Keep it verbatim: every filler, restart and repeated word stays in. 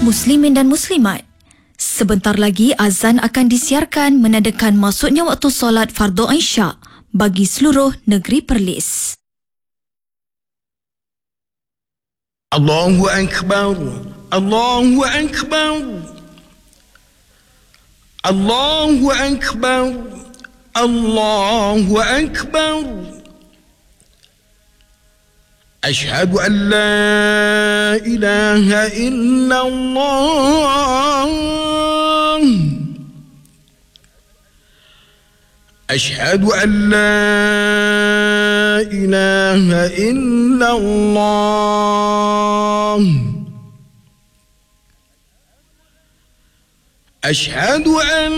Muslimin dan Muslimat, sebentar lagi azan akan disiarkan menandakan masuknya waktu solat fardu Isyak bagi seluruh negeri Perlis. Allahu Akbar, Allahu Akbar, Allahu Akbar, Allahu Akbar. أشهد أن لا إله إلا الله أشهد أن لا إله إلا الله أشهد أن